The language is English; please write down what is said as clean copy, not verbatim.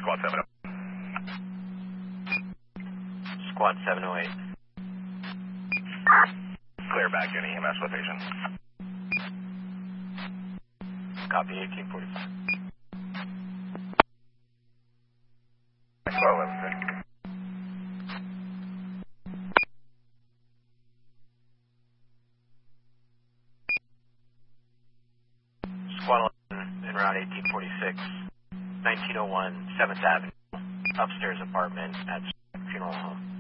Squad 7. Squad 708. Clear back to an EMS location. Copy 1845. Squad 11. Squad 11 en route 1846, 1901 7th Avenue, upstairs apartment at funeral home.